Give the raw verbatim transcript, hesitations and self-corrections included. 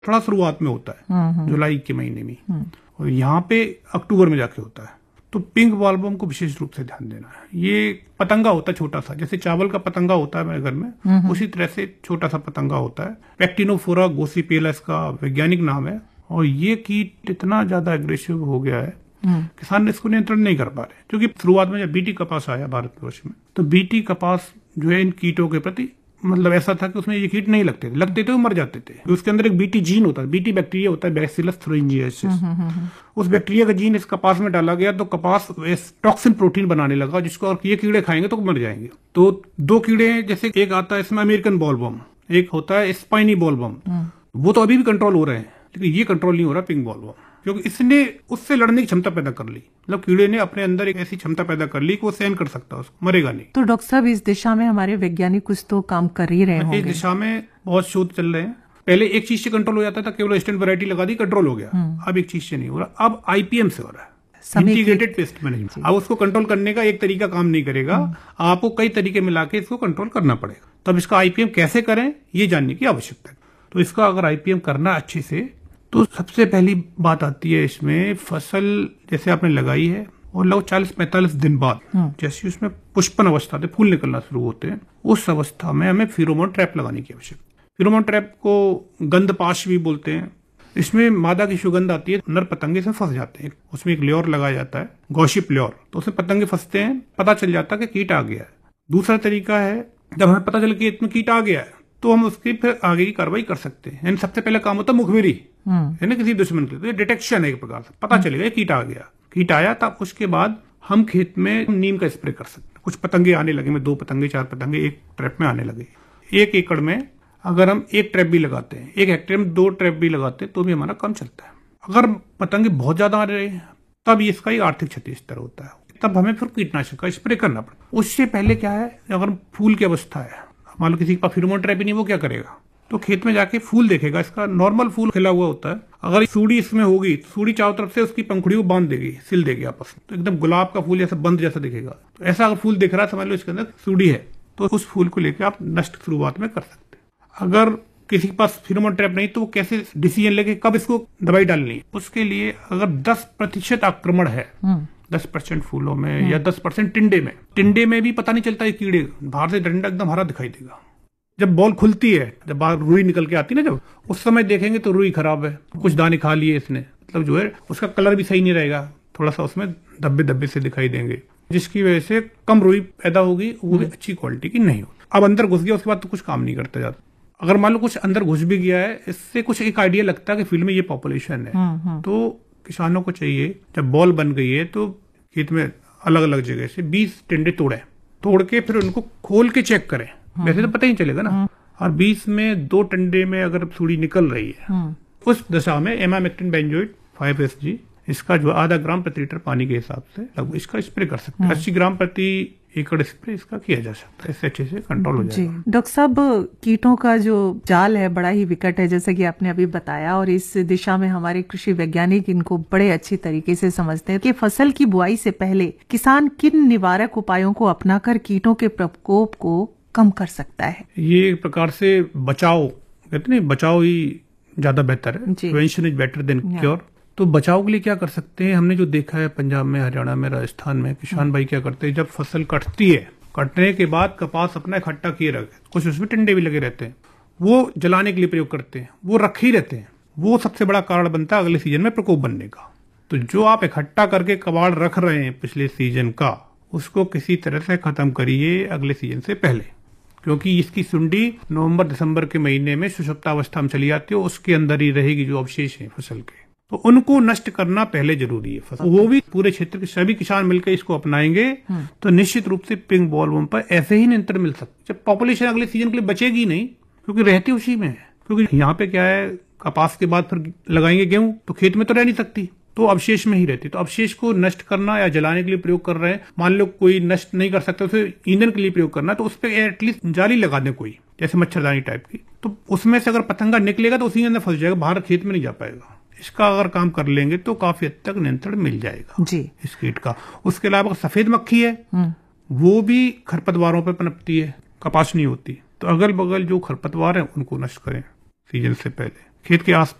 थोड़ा शुरुआत में होता है, जुलाई के महीने में, और यहाँ पे अक्टूबर में जाके होता है। तो पिंक बॉलवर्म को विशेष रूप से ध्यान देना है। ये पतंगा होता है छोटा सा, जैसे चावल का पतंगा होता है मेरे घर में, उसी तरह से छोटा सा पतंगा होता है। पैक्टिनोफोरा गोसिपेला इसका वैज्ञानिक नाम है। और ये कीट इतना ज्यादा एग्रेसिव हो गया है, किसान इसको नियंत्रण नहीं कर पा रहे। क्योंकि शुरुआत में जब बीटी कपास आया भारतवर्ष में, तो बीटी कपास जो है इन कीटों के प्रति मतलब ऐसा था कि उसमें ये कीट नहीं लगते थे, लगते थे वो मर जाते थे। उसके अंदर एक बीटी जीन होता है, बीटी बैक्टीरिया होता है, बैसिलस थुरिंजिएसिस। उस बैक्टीरिया का जीन इस कपास में डाला गया तो कपास टॉक्सिन प्रोटीन बनाने लगा, जिसको और ये कीड़े खाएंगे तो मर जाएंगे। तो दो कीड़े हैं, जैसे एक आता है इसमें अमेरिकन बॉलवर्म, एक होता है स्पाइनी बॉलवर्म। वो तो अभी भी कंट्रोल हो रहे हैं, लेकिन ये कंट्रोल नहीं हो रहा पिंक बॉलवर्म, क्योंकि इसने उससे लड़ने की क्षमता पैदा कर ली। मतलब कीड़े ने अपने अंदर एक ऐसी क्षमता पैदा कर ली कि वो सहन कर सकता है, उसको मरेगा नहीं। तो डॉक्टर साहब इस दिशा में हमारे वैज्ञानिक कुछ तो काम कर ही रहे होंगे। इस दिशा में बहुत शोध चल रहे हैं। पहले एक चीज से कंट्रोल हो जाता था, केवल स्टैंड वैरायटी लगा दी कंट्रोल हो गया। अब एक चीज से नहीं हो रहा, अब आईपीएम से हो रहा है, इंटीग्रेटेड पेस्ट मैनेजमेंट। अब उसको कंट्रोल करने का एक तरीका काम नहीं करेगा, आपको कई तरीके मिला के इसको कंट्रोल करना पड़ेगा। तब इसका आईपीएम कैसे करें ये जानने की आवश्यकता है। तो इसका अगर आईपीएम करना अच्छे से, तो सबसे पहली बात आती है इसमें, फसल जैसे आपने लगाई है और लगभग चालीस पैंतालीस दिन बाद जैसे उसमें पुष्पन अवस्था थे, फूल निकलना शुरू होते हैं, उस अवस्था में हमें फेरोमोन ट्रैप लगाने की आवश्यकता। फेरोमोन ट्रैप को गंधपाश भी बोलते हैं। इसमें मादा की सुगंध आती है, नर पतंगे इसमें फंस जाते हैं। उसमें एक ल्योर लगाया जाता है, गॉसिप ल्योर, तो उसमें पतंगे फंसते हैं, पता चल जाता है कि कीट आ गया है। दूसरा तरीका है, जब हमें पता चले कि इसमें कीट आ गया है तो हम उसकी फिर आगे की कार्रवाई कर सकते हैं। यानी सबसे पहले काम होता है मुखबिरी, है ना, किसी दुश्मन के। तो ये डिटेक्शन है एक प्रकार से, पता चलेगा कीट आ गया, कीट आया, तब उसके बाद हम खेत में नीम का स्प्रे कर सकते हैं। कुछ पतंगे आने लगे, में दो पतंगे चार पतंगे एक ट्रैप में आने लगे। एक एकड़ में अगर हम एक ट्रैप भी लगाते हैं, एक हेक्टेयर में दो ट्रैप भी लगाते हैं, तो भी हमारा काम चलता है। अगर पतंगे बहुत ज्यादा आ रहे हैं तब इसका ही आर्थिक क्षति स्तर होता है, तब हमें फिर कीटनाशक का स्प्रे करना पड़ता है। उससे पहले क्या है, अगर फूल की अवस्था है, मान लो किसी के पास फेरोमोन ट्रैप ही नहीं, वो क्या करेगा, तो खेत में जाके फूल देखेगा, इसका नॉर्मल फूल खिला हुआ होता है, अगर सूड़ी इसमें होगी, सूड़ी चारों तरफ से उसकी पंखुड़ियों को बांध देगी, सिल देगी आपस में, तो एकदम गुलाब का फूल जैसा बंद जैसा दिखेगा। तो ऐसा अगर फूल दिख रहा है, समझ लो इसके अंदर सूड़ी है, तो उस फूल को लेकर आप नष्ट शुरुआत में कर सकते हैं। अगर किसी के पास फेरोमोन ट्रैप नहीं, तो वो कैसे डिसीजन लेके कब इसको दवाई डालनी है, उसके लिए अगर दस प्रतिशत आक्रमण है, दस परसेंट फूलों में या दस परसेंट टिंडे में, टिंडे में भी पता नहीं चलता है कीड़े, बाहर से डंडा एकदम हरा दिखाई देगा। जब बॉल खुलती है, जब बाहर रुई निकल के आती है ना, जब उस समय देखेंगे तो रुई खराब है, कुछ दाने खा लिए इसने, मतलब जो है उसका कलर भी सही नहीं रहेगा, थोड़ा सा उसमें धब्बे धब्बे से दिखाई देंगे, जिसकी वजह से कम रुई पैदा होगी, वो भी अच्छी क्वालिटी की नहीं होगी। अब अंदर घुस गया, उसके बाद तो कुछ काम नहीं करता जाता। अगर मान लो कुछ अंदर घुस भी गया है, इससे कुछ एक आइडिया लगता है कि फील्ड में ये पॉपुलेशन है, तो किसानों को चाहिए जब बॉल बन गई है तो खेत में अलग अलग जगह से बीस टिंडे तोड़े, तोड़ के फिर उनको खोल के चेक करें। वैसे तो पता ही चलेगा ना। और बीस में दो टंडे में अगर सूड़ी निकल रही है, उस दशा में emamectin benzoate five S G, इसका जो आधा ग्राम प्रति लीटर पानी के हिसाब से लगभग इसका स्प्रे कर सकते हैं। अस्सी ग्राम प्रति एकड़ स्प्रे इसका किया जा सकता है, इससे अच्छे से कंट्रोल हो जाएगा। डॉक्टर साहब, कीटों का जो जाल है बड़ा ही विकट है, जैसे कि आपने अभी बताया, और इस दिशा में हमारे कृषि वैज्ञानिक इनको बड़े अच्छी तरीके से समझते हैं कि फसल की बुआई से पहले किसान किन निवारक उपायों को अपनाकर कीटों के प्रकोप को कम कर सकता है। ये एक प्रकार से बचाव, कहते हैं बचाव ही ज्यादा बेहतर है, prevention is better than cure. तो बचाव के लिए क्या कर सकते हैं, हमने जो देखा है पंजाब में, हरियाणा में, राजस्थान में, किसान भाई क्या करते हैं, जब फसल कटती है, कटने के बाद कपास अपना इकट्ठा किए रखे, कुछ उसमें टिंडे भी लगे रहते हैं, वो जलाने के लिए प्रयोग करते हैं, वो रखे ही रहते हैं। वो सबसे बड़ा कारण बनता है अगले सीजन में प्रकोप बनने का। तो जो आप इकट्ठा करके कबाड़ रख रहे हैं पिछले सीजन का, उसको किसी तरह से खत्म करिए अगले सीजन से पहले, क्योंकि इसकी सुंडी नवंबर दिसंबर के महीने में सुषुप्तावस्था में चली जाती है, उसके अंदर ही रहेगी जो अवशेष है फसल के, तो उनको नष्ट करना पहले जरूरी है फसल। वो भी पूरे क्षेत्र के सभी किसान मिलकर इसको अपनाएंगे तो निश्चित रूप से पिंक बॉलवर्म पर ऐसे ही नियंत्रण मिल सकता है। जब पॉपुलेशन अगले सीजन के लिए बचेगी नहीं, क्योंकि रहती उसी में है। क्योंकि यहाँ पे क्या है, कपास के बाद फिर लगाएंगे गेहूं, तो खेत में तो रह नहीं सकती, तो अवशेष में ही रहती। तो अवशेष को नष्ट करना या जलाने के लिए प्रयोग कर रहे हैं, मान लो कोई नष्ट नहीं कर सकता, उसे ईंधन के लिए प्रयोग करना, तो उस पर एटलीस्ट जाली लगा दें कोई, जैसे मच्छरदानी टाइप की, तो उसमें से अगर पतंगा निकलेगा तो उसी के अंदर फंस जाएगा, बाहर खेत में नहीं जा पाएगा। इसका अगर काम कर लेंगे तो काफी हद तक नियंत्रण मिल जाएगा जी इस कीट का। उसके अलावा सफेद मक्खी है, वो भी खरपतवारों पर पनपती है, कपास नहीं होती, तो अगल बगल जो खरपतवार है उनको नष्ट करें सीजन से पहले। खेत के आस